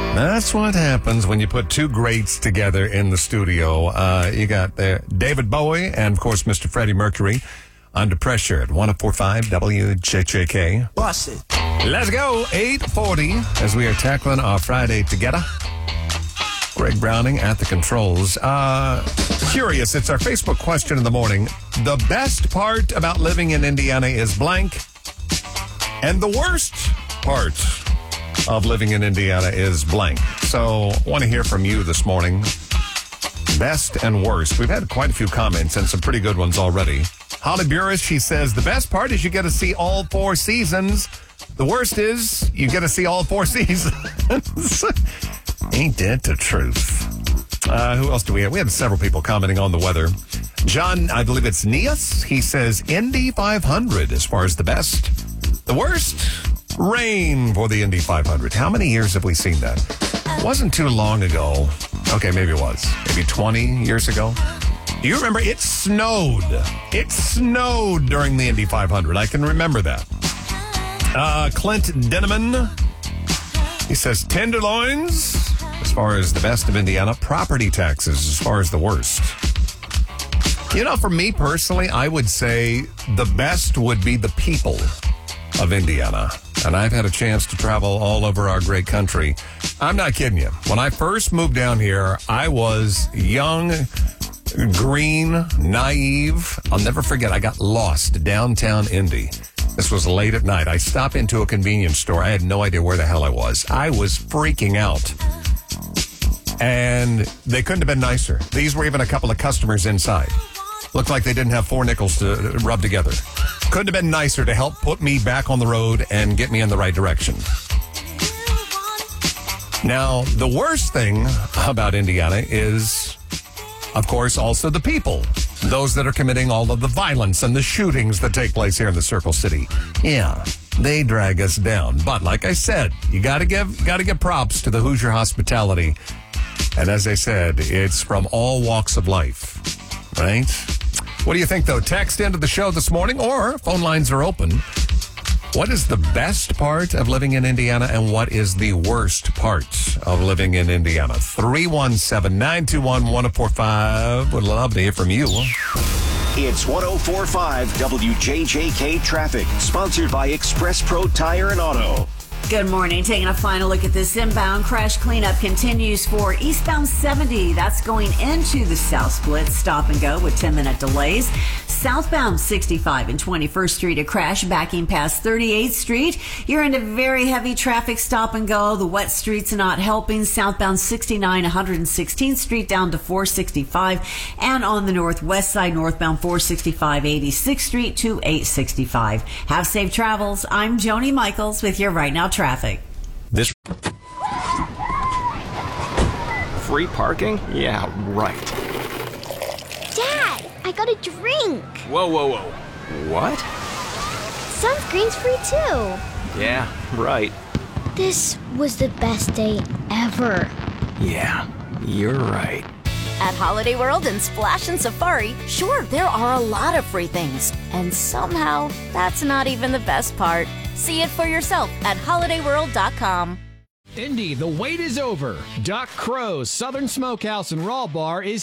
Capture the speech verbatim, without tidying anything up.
That's what happens when you put two greats together in the studio. Uh, you got uh, David Bowie and, of course, Mister Freddie Mercury. Under Pressure at one oh four point five W J J K. Bust it. Let's go. eight forty as we are tackling our Friday together. Greg Browning at the controls. Uh, curious, it's our Facebook question in the morning. The best part about living in Indiana is blank. And the worst part of living in Indiana is blank. So I want to hear from you this morning. Best and worst. We've had quite a few comments and some pretty good ones already. Holly Burris, she says, the best part is you get to see all four seasons. The worst is you get to see all four seasons. Ain't that the truth? Uh, who else do we have? We have several people commenting on the weather. John, I believe it's Nias. He says Indy five hundred as far as the best. The worst? Rain for the Indy five hundred. How many years have we seen that? It wasn't too long ago. Okay, maybe it was. Maybe twenty years ago. Do you remember it snowed? It snowed during the Indy five hundred. I can remember that. Uh, Clint Denneman, he says tenderloins as far as the best of Indiana. Property taxes as far as the worst. You know, for me personally, I would say the best would be the people of Indiana. And I've had a chance to travel all over our great country. I'm not kidding you. When I first moved down here, I was young, green, naive. I'll never forget, I got lost downtown Indy. This was late at night. I stopped into a convenience store. I had no idea where the hell I was. I was freaking out. And they couldn't have been nicer. These were even a couple of customers inside. Looked like they didn't have four nickels to rub together. Couldn't have been nicer to help put me back on the road and get me in the right direction. Now, the worst thing about Indiana is, of course, also the people. Those that are committing all of the violence and the shootings that take place here in the Circle City. Yeah, they drag us down. But like I said, you got to give got to give props to the Hoosier hospitality. And as I said, it's from all walks of life, right? What do you think, though? Text into the show this morning, or phone lines are open. What is the best part of living in Indiana, and what is the worst part of living in Indiana? three one seven, nine two one, one oh four five. Would love to hear from you. It's one oh four point five W J J K Traffic, sponsored by Express Pro Tire and Auto. Good morning. Taking a final look at this inbound crash cleanup continues for eastbound seventy. That's going into the South Split. Stop and go with ten minute delays. Southbound sixty-five and twenty-first Street, a crash backing past thirty-eighth Street. You're into very heavy traffic. Stop and go. The wet streets are not helping. Southbound sixty-nine, one hundred sixteenth Street down to four sixty-five. And on the northwest side, northbound four sixty-five, eighty-sixth Street to eight sixty-five. Have safe travels. I'm Joni Michaels with your Right Now Traffic. This Free parking? Yeah, right. Dad, I got a drink. Whoa, whoa, whoa. What? Sunscreen's free too. Yeah, right. This was the best day ever. Yeah, you're right. At Holiday World and Splash and Safari, sure, there are a lot of free things. And somehow, that's not even the best part. See it for yourself at holiday world dot com. Indy, the wait is over. Duck Crow's Southern Smokehouse and Raw Bar is